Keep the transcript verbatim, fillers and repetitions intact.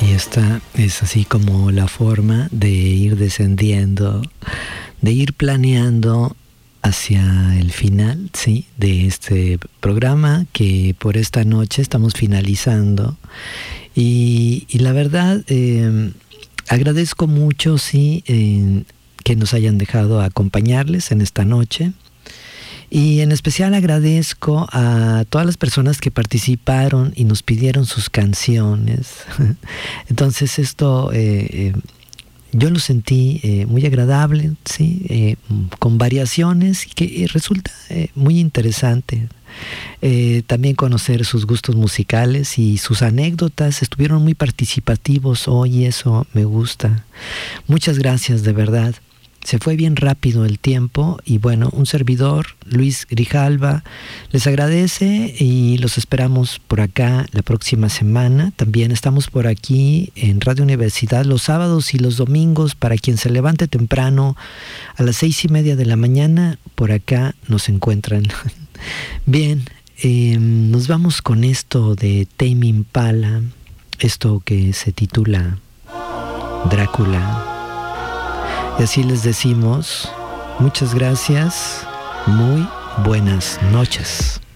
Y esta es así como la forma de ir descendiendo, de ir planeando hacia el final, sí, de este programa que por esta noche estamos finalizando. Y, y la verdad, eh, agradezco mucho, sí, eh, que nos hayan dejado acompañarles en esta noche. Y en especial agradezco a todas las personas que participaron y nos pidieron sus canciones. Entonces esto eh, eh, yo lo sentí eh, muy agradable, ¿sí? eh, con variaciones que resulta eh, muy interesante. Eh, también conocer sus gustos musicales y sus anécdotas. Estuvieron muy participativos hoy y eso me gusta. Muchas gracias, de verdad. Se fue bien rápido el tiempo y bueno, un servidor, Luis Grijalva, les agradece y los esperamos por acá la próxima semana. También estamos por aquí en Radio Universidad los sábados y los domingos para quien se levante temprano a las seis y media de la mañana. Por acá nos encuentran. Bien, eh, nos vamos con esto de Tame Impala, esto que se titula Drácula. Y así les decimos, muchas gracias, muy buenas noches.